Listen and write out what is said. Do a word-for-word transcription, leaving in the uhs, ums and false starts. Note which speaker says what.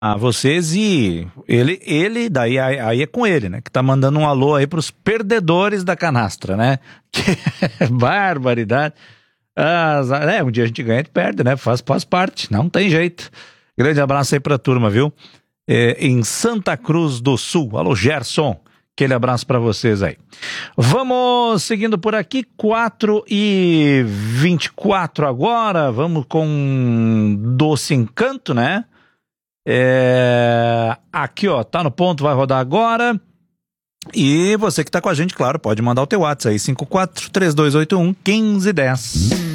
Speaker 1: a vocês e ele, ele daí aí é com ele, né? Que tá mandando um alô aí pros perdedores da canastra, né? Que barbaridade. Ah, é, um dia a gente ganha e perde, né? Faz, faz parte, não tem jeito. Grande abraço aí pra turma, viu? É, em Santa Cruz do Sul. Alô, Gerson. Aquele abraço pra vocês aí. Vamos seguindo por aqui, quatro e vinte e quatro agora. Vamos com Doce Encanto, né? É... Aqui, ó, tá no ponto, vai rodar agora. E você que tá com a gente, claro, pode mandar o teu WhatsApp aí, cinco quatro três dois oito um um cinco um zero.